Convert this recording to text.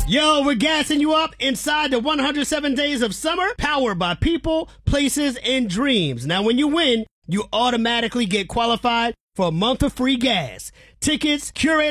Yo, we're gassing you up inside the 107 Days of Summer, powered by people, places, and dreams. Now, when you win, you automatically get qualified for a month of free gas. Tickets, curated